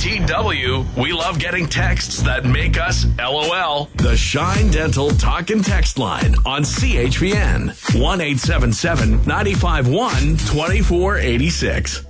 TW, we love getting texts that make us LOL. The Shine Dental Talk and Text line on CHPN. 1-877-951-2486.